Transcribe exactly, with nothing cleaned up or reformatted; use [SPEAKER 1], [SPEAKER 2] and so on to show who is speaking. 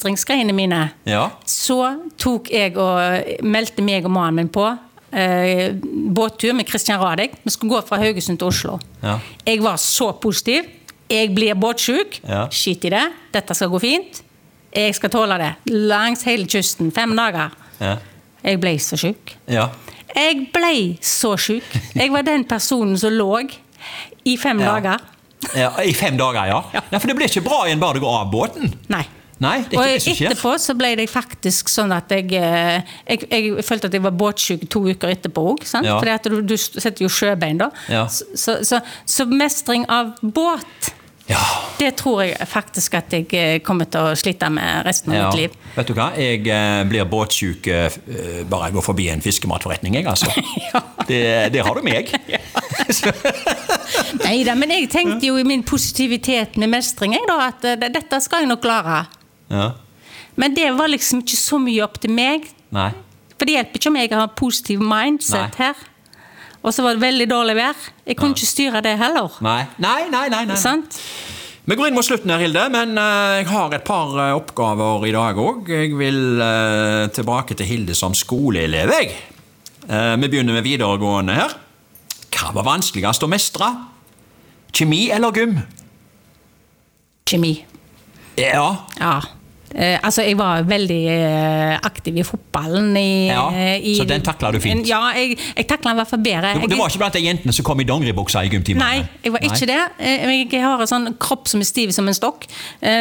[SPEAKER 1] mestringsgreiene mine,
[SPEAKER 2] Ja.
[SPEAKER 1] så tok jeg og meldte meg og mannen min på eh, båttur med Christian Radek. Vi skulle gå fra Haugesund til Oslo.
[SPEAKER 2] Ja.
[SPEAKER 1] Jeg var så positiv. Jeg blir båtsjuk.
[SPEAKER 2] Ja.
[SPEAKER 1] Skit i det. Dette skal gå fint. Jeg skal tåle det. Langs hele kysten. Fem dager.
[SPEAKER 2] Ja.
[SPEAKER 1] Jeg ble så syk.
[SPEAKER 2] Ja.
[SPEAKER 1] Jeg ble så syk. Jeg var den personen som lå i fem
[SPEAKER 2] Ja.
[SPEAKER 1] dager.
[SPEAKER 2] Ja, I fem dager, ja.
[SPEAKER 1] Ja.
[SPEAKER 2] Ja, for det blir ikke bra igjen bare du går av båten.
[SPEAKER 1] Nei.
[SPEAKER 2] Nei, det er
[SPEAKER 1] Og
[SPEAKER 2] ikke det som skjer.
[SPEAKER 1] etterpå så ble det faktisk sånn at jeg, eh, jeg, jeg følte at jeg var båtsyk to uker etterpå også, sant?
[SPEAKER 2] Ja.
[SPEAKER 1] Fordi at du, du setter jo sjøbein da.
[SPEAKER 2] Ja.
[SPEAKER 1] Så, så, så, så mestring av båt,
[SPEAKER 2] Ja.
[SPEAKER 1] det tror jeg faktisk at jeg eh, kommer til å slite med resten av
[SPEAKER 2] Ja.
[SPEAKER 1] mitt liv.
[SPEAKER 2] Vet du hva? Jeg eh, blir båtsyk eh, bare jeg går forbi en fiskematforretning, jeg, altså.
[SPEAKER 1] Ja.
[SPEAKER 2] Det, det har du meg.
[SPEAKER 1] Neida, men jeg tenkte jo i min positivitet med mestring, jeg da, at eh, dette skal jeg nok klare.
[SPEAKER 2] Ja.
[SPEAKER 1] Men det var liksom ikke så mye opp til meg,
[SPEAKER 2] Nei.
[SPEAKER 1] for det hjelper ikke om jeg har positiv mindset
[SPEAKER 2] Nei.
[SPEAKER 1] her. Og så var det veldig dårlig vær. Jeg kunne ikke styre det heller.
[SPEAKER 2] Nei, nei, nei, nei, nei.
[SPEAKER 1] Sant?
[SPEAKER 2] Vi går inn mot slutten her, Hilde, men eh, jeg har et par eh, oppgaver i dag også. Jeg vil eh, tilbake til Hilde som skoleelev, jeg. Eh, vi begynner med videregående her. Hva var vanskeligast å mestre? Kjemi eller gym?
[SPEAKER 1] Kjemi.
[SPEAKER 2] Ja.
[SPEAKER 1] Ja. Eh, altså, jeg var veldig eh, aktiv i fotballen. I,
[SPEAKER 2] Ja,
[SPEAKER 1] eh, i,
[SPEAKER 2] så den taklet du fint?
[SPEAKER 1] Ja, jeg, jeg taklet den i hvert fall bedre.
[SPEAKER 2] Du, du var ikke blant de jentene som kom i dongeribuksa i gymtimene?
[SPEAKER 1] Nei, jeg var ikke det. Eh, Jeg har en sånn kropp som er stiv som en stokk. Eh,